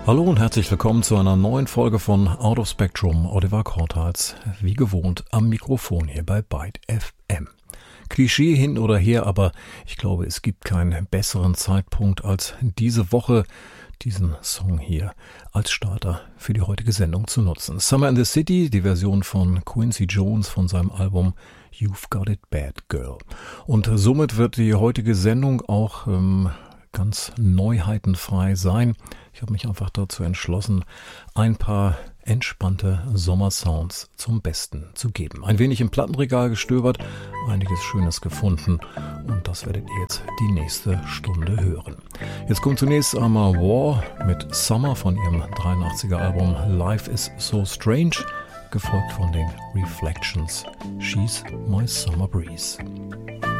Hallo und herzlich willkommen zu einer neuen Folge von Out of Spectrum. Oliver Kortals, wie gewohnt, am Mikrofon hier bei Byte FM. Klischee hin oder her, aber ich glaube, es gibt keinen besseren Zeitpunkt als diese Woche, diesen Song hier als Starter für die heutige Sendung zu nutzen. Summer in the City, die Version von Quincy Jones von seinem Album You've Got It Bad Girl. Und somit wird die heutige Sendung auch ganz neuheitenfrei sein. Ich habe mich einfach dazu entschlossen, ein paar entspannte Sommersounds zum Besten zu geben. Ein wenig im Plattenregal gestöbert, einiges Schönes gefunden und das werdet ihr jetzt die nächste Stunde hören. Jetzt kommt zunächst einmal War mit Summer von ihrem 83er Album Life is So Strange, gefolgt von den Reflections, She's My Summer Breeze.